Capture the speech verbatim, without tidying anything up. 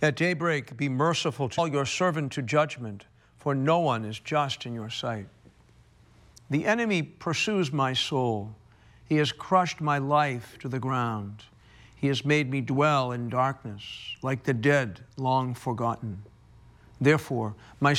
At daybreak, be merciful to all your servant to judgment, for no one is just in your sight. The enemy pursues my soul. He has crushed my life to the ground. He has made me dwell in darkness, like the dead long forgotten. Therefore, my